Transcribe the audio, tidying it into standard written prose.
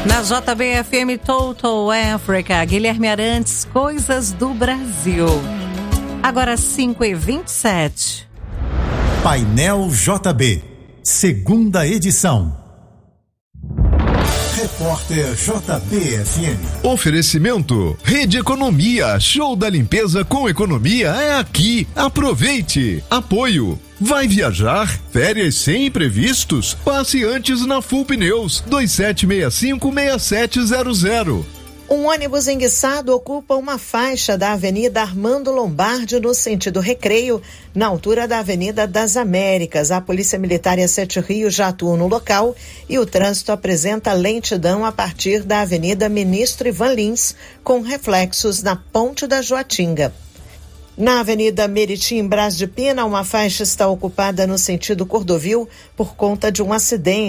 Na JBFM Total Africa, Guilherme Arantes, Coisas do Brasil. Agora 5h27. Painel JB, segunda edição. Repórter JBFM. Oferecimento: Rede Economia, show da limpeza com economia é aqui. Aproveite. Apoio: vai viajar? Férias sem imprevistos? Passe antes na Full Pneus 2765-6700. Um ônibus enguiçado ocupa uma faixa da Avenida Armando Lombardi no sentido Recreio, na altura da Avenida das Américas. A Polícia Militar e a Sete Rios já atuam no local e o trânsito apresenta lentidão a partir da Avenida Ministro Ivan Lins, com reflexos na Ponte da Joatinga. Na Avenida Meritim Brás de Pina, uma faixa está ocupada no sentido Cordovil por conta de um acidente.